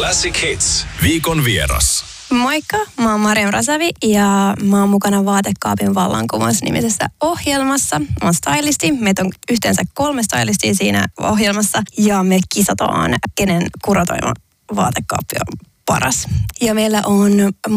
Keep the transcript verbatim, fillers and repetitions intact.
Classic Hits. Viikon vieras. Moikka, mä oon Mariam Rasavi ja mä oon mukana Vaatekaapin vallankumous -nimisessä ohjelmassa. Mä oon stylisti, meitä on yhteensä kolme stylistia siinä ohjelmassa ja me kisataan, kenen kuratoima vaatekaappi on paras. Ja meillä on